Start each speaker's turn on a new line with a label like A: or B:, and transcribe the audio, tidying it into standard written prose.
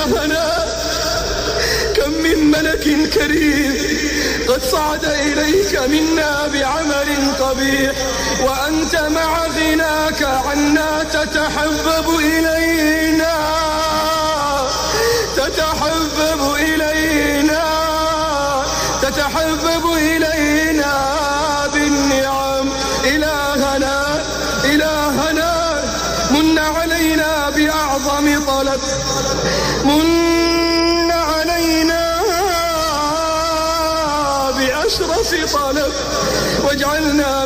A: إلهنا كم من ملك كريم قد صعد إليك منا بعمل قبيح، وأنت مع غناك عنا تتحبب إلينا بالنعم. إلهنا من علينا بأعظم طلب، من علينا بأشرف طلب، واجعلنا